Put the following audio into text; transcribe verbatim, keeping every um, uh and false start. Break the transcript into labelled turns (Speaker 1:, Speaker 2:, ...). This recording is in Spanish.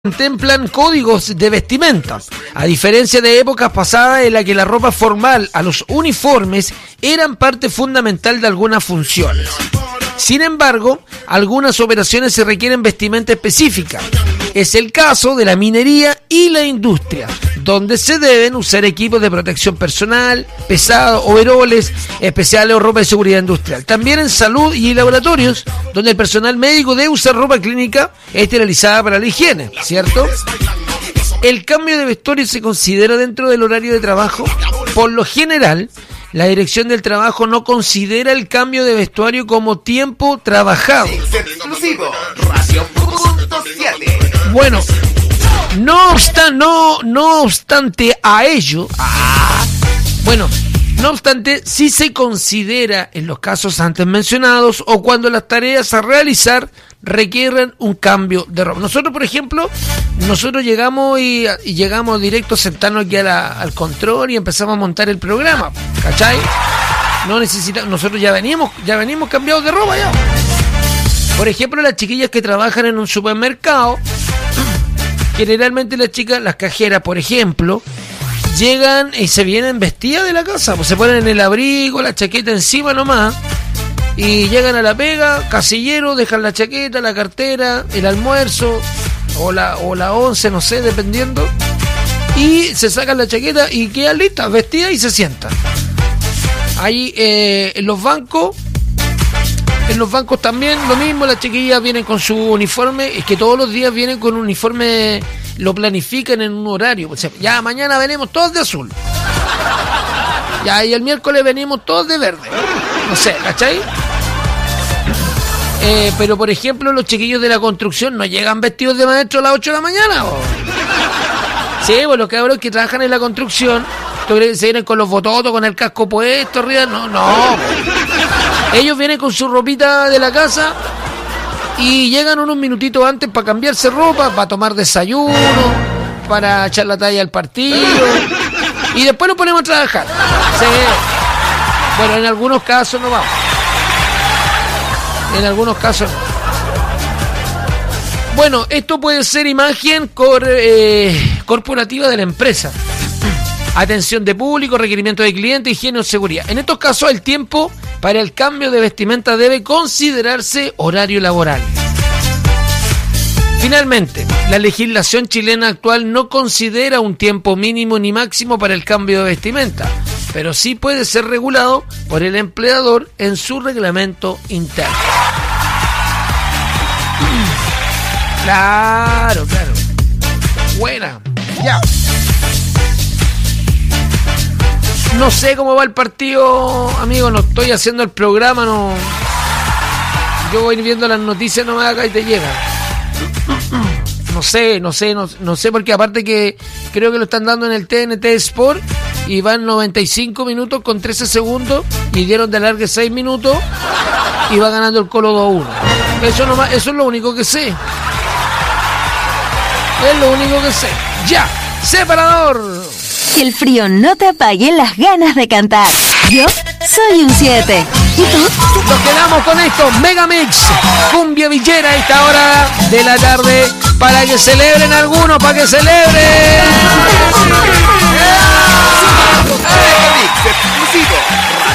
Speaker 1: contemplan códigos de vestimenta, a diferencia de épocas pasadas en la que la ropa formal a los uniformes eran parte fundamental de algunas funciones. Sin embargo, algunas operaciones se requieren vestimenta específica. Es el caso de la minería y la industria, donde se deben usar equipos de protección personal, pesados, overoles, especiales o ropa de seguridad industrial. También en salud y laboratorios, donde el personal médico debe usar ropa clínica esterilizada para la higiene, ¿cierto? El cambio de vestuario se considera dentro del horario de trabajo. Por lo general, la dirección del trabajo no considera el cambio de vestuario como tiempo trabajado. Bueno, no obstante, no, no obstante a ello, ah, bueno, no obstante, sí se considera en los casos antes mencionados o cuando las tareas a realizar requieren un cambio de ropa. Nosotros, por ejemplo, nosotros llegamos y, y llegamos directo a sentarnos aquí a la, al control y empezamos a montar el programa, ¿cachai? No necesitamos, nosotros ya venimos, ya venimos cambiados de ropa ya. Por ejemplo, las chiquillas que trabajan en un supermercado, generalmente las chicas, las cajeras, por ejemplo, llegan y se vienen vestidas de la casa, pues se ponen el abrigo, la chaqueta encima nomás, y llegan a la pega, casillero, dejan la chaqueta, la cartera, el almuerzo, o la, o la once, no sé, dependiendo, y se sacan la chaqueta y quedan listas, vestidas y se sientan. Ahí eh, en los bancos, en los bancos también lo mismo, las chiquillas vienen con su uniforme, es que todos los días vienen con un uniforme, lo planifican en un horario, o sea, ya mañana venimos todos de azul, ya, y el miércoles venimos todos de verde, no sé, ¿cachai? Eh, pero por ejemplo los chiquillos de la construcción no llegan vestidos de maestro a las ocho de la mañana, ¿o? Sí, pues los cabros que trabajan en la construcción, ¿tú crees que se vienen con los bototos, con el casco puesto arriba? No, no, ellos vienen con su ropita de la casa y llegan unos minutitos antes para cambiarse ropa, para tomar desayuno, para echar la talla al partido y después nos ponemos a trabajar. Sí. Bueno, en algunos casos no vamos. En algunos casos no. Bueno, esto puede ser imagen cor, eh, corporativa de la empresa. Atención de público, requerimiento de cliente, higiene o seguridad. En estos casos el tiempo para el cambio de vestimenta debe considerarse horario laboral. Finalmente, la legislación chilena actual no considera un tiempo mínimo ni máximo para el cambio de vestimenta, pero sí puede ser regulado por el empleador en su reglamento interno. Claro, claro. Buena. Ya. No sé cómo va el partido, amigo, no estoy haciendo el programa, no. Yo voy viendo las noticias nomás acá y te llegan. No sé, no sé, no, no sé, porque aparte que creo que lo están dando en el T N T Sport y van noventa y cinco minutos con trece segundos y dieron de alargue seis minutos y va ganando el Colo dos a uno. Eso nomás, eso es lo único que sé. Es lo único que sé. Ya, separador.
Speaker 2: Que el frío no te apague las ganas de cantar. Yo soy un siete. ¿Y tú?
Speaker 1: Nos quedamos con esto. Megamix, cumbia villera a esta hora de la tarde. Para que celebren algunos, para que celebren.
Speaker 3: Megamix exclusivo.